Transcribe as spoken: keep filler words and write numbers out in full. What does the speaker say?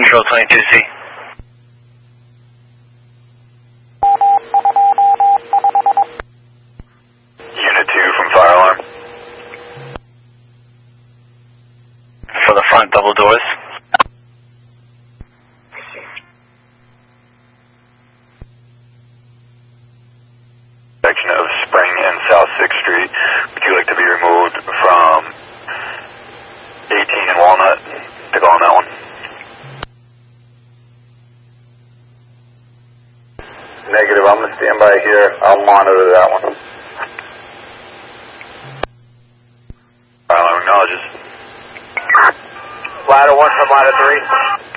Control twenty-two C. Unit two from fire alarm. For the front double doors. Section of Spring and South sixth Street. Would you like to be removed from eighteen and Walnut? Take on that one. Negative, I'm going to stand by here. I'll monitor that one. Fire alarm acknowledges. Ladder one from ladder three.